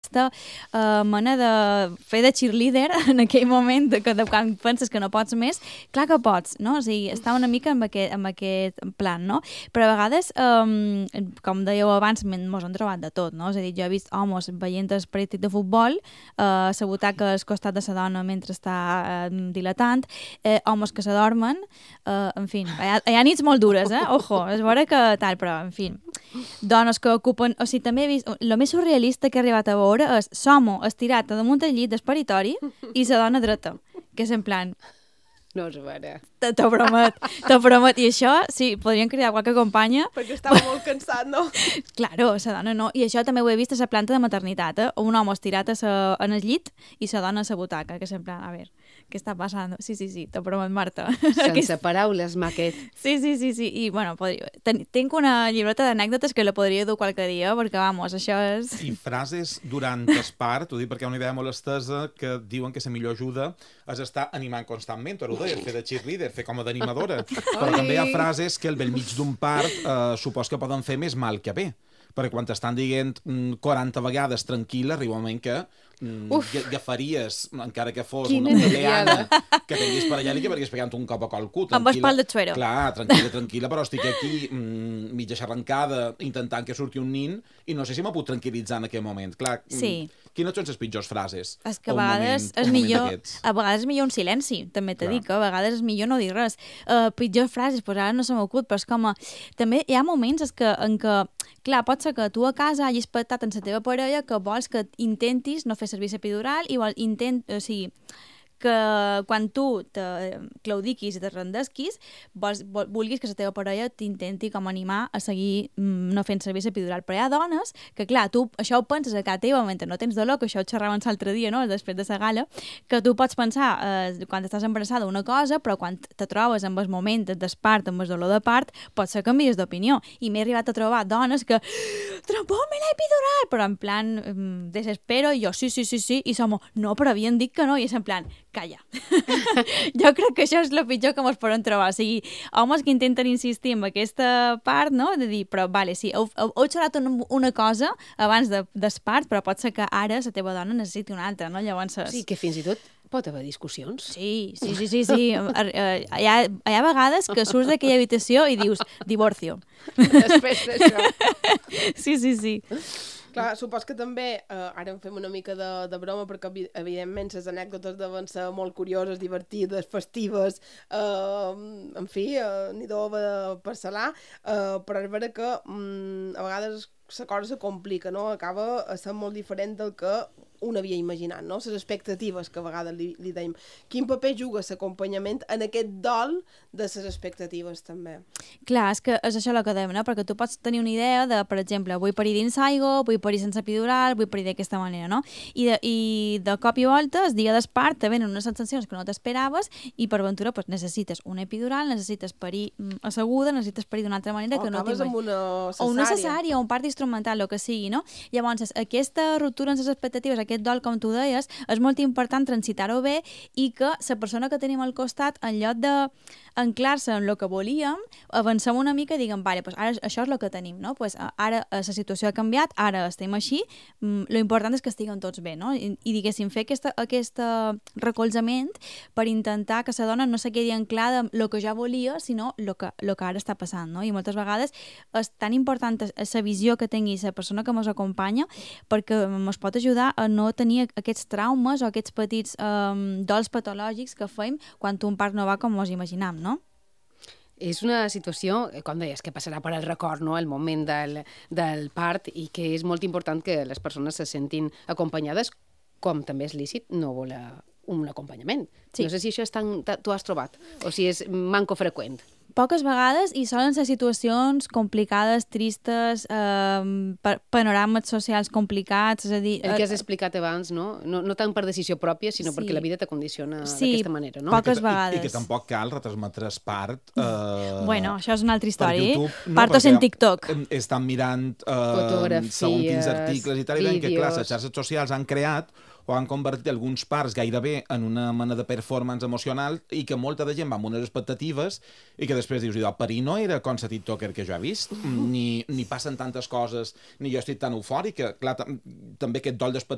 aquesta mena de fer de cheerleader en aquell moment, quan penses que no pots més, clar que pots, no? O sigui, està una mica amb aquest plan, no? Però a vegades, com dèieu abans, mos han trobat de tot, no? És a dir, jo he vist homes veient el partit de futbol, la butaca al costat de la dona mentre està dilatant, homes que s'adormen, en fi, hi ha nits molt dures, ojo, és vera que tal, però, en fi, dones que ocupen... O sigui, també he vist... El més surrealista que he arribat a veure és l'home estirat damunt del llit d'esperitori i la dona dreta, que és en plan... No és vera. T'ho promet. I això, sí, podríem cridar qualque companya. Perquè estava molt cansat, no? Claro, la dona no. I això també ho he vist a la planta de maternitat, un home estirat en el llit i la dona a la butaca, que és en plan, a veure, què està passant? Sí, t'ho promet, Marta. Sense paraules, maquet. Sí. I, bueno, tinc una llibreta d'anècdotes que la podria dur qualque dia, perquè, vamos, això és... I frases durant el part, ho dic perquè hi ha una idea molt estesa que diuen que la millor ajuda és estar animant constantment. Tu ho deies, fer de cheerleader, fer com a d'animadora. Però també hi ha frases que al bell mig d'un part supos que poden fer més mal que bé. Perquè quan t'estan dient 40 vegades tranquil·la, arriba un moment que agafaries, encara que fos una leana, que tinguis per allà i que veuries pegant un cop a qualcú. Amb espal de xuero. Clar, tranquil·la, però estic aquí mitja xarrancada intentant que surti un nin i no sé si m'ho puc tranquil·litzar en aquell moment. Clar, quines són les pitjors frases? És que a vegades és millor un silenci, també t'he dit, que a vegades és millor no dir res. Pitjors frases, doncs ara no se m'acut, però és com... També hi ha moments en què, clar, pot ser que tu a casa hagis pactat amb la teva parella que vols que intentis no fer servir l'epidural i o sigui, que quan tu te claudiquis i te rendesquis, vulguis que la teva parella t'intenti com animar a seguir no fent servir l'epidural. Però hi ha dones que, clar, tu això ho penses a casa teva mentre no tens dolor, que això ho xerràvem l'altre dia, no?, després de la gala, que tu pots pensar quan estàs embarassada una cosa, però quan te trobes amb el moment d'espart, amb el dolor de part, pot ser que canvies d'opinió. I m'he arribat a trobar dones que trompó-me l'epidural, però en plan desespero, i jo sí, i som, no, però havien dit que no, i és en plan, calla. Jo crec que això és el pitjor que ens podem trobar. O sigui, homes que intenten insistir en aquesta part, no?, de dir, però vale, sí, heu xerrat una cosa abans d'espart, però pot ser que ara la teva dona necessiti una altra, no? Llavors... Sí, que fins i tot pot haver discussions. Sí. Hi ha vegades que surts d'aquella habitació i dius, divorcio. Després d'això. Sí. Clar, supos que també, ara en fem una mica de broma, perquè evidentment les anècdotes deuen ser molt curioses, divertides, festives, en fi, n'hi deu haver per salar, però és vera que a vegades la cosa se complica, no? Acaba sent molt diferent del que un havia imaginat, no? Les expectatives que a vegades li dèiem. Quin paper juga l'acompanyament en aquest dol de les expectatives, també? Clar, és que és això el que dèiem, no? Perquè tu pots tenir una idea de, per exemple, vull parir dins aigua, vull parir sense epidural, vull parir d'aquesta manera, no? I de cop i volta, el dia d'espart, te venen unes sensacions que no t'esperaves i, per ventura, pues, necessites una epidural, necessites parir asseguda, necessites parir d'una altra manera que no t'imagines. O acabes amb una cesària. O una cesària, o un part instrumental, el que sigui, no? Llavors, aquesta ruptura en les expectatives, aquest dol, com tu deies, és molt important transitar-ho bé i que la persona que tenim al costat, en lloc d'anclar-se en el que volíem, avancem una mica i diguem, vale, pues ara això és el que tenim, no? Pues ara la situació ha canviat, ara estem així, lo important és que estiguem tots bé, no? I diguéssim, fer aquest recolzament per intentar que la dona no se quedi anclada en el que ja volia, sinó el que ara està passant, no? I moltes vegades és tan important la visió que tingui la persona que ens acompanya perquè ens pot ajudar a no tenir aquests traumes o aquests petits dols patològics que fem quan un part no va com ens imaginam, no? És una situació, com deies, que passarà per al record, no?, el moment del part, i que és molt important que les persones se sentin acompanyades, com també és lícit no voler un acompanyament. Sí. No sé si això tu has trobat, o si és manco freqüent. Poques vegades, i solen ser situacions complicades, tristes, panorames socials complicats, és a dir... El que has explicat abans, no? No tant per decisió pròpia, sinó perquè la vida te condiciona d'aquesta manera, no? Poques vegades. I que tampoc cal retransmetre part... Bueno, això és una altra història. YouTube, Partos en TikTok. Estan mirant fotografies, segons quins articles i tal, i veiem que, clar, vídeos. les xarxes socials han creat o han convertit alguns parts gairebé en una mena de performance emocional i que molta de gent va amb unes expectatives i que després dius, parir no era com la TikToker que jo he vist, ni passen tantes coses, ni jo estic tan eufòrica. Clar, també aquest dol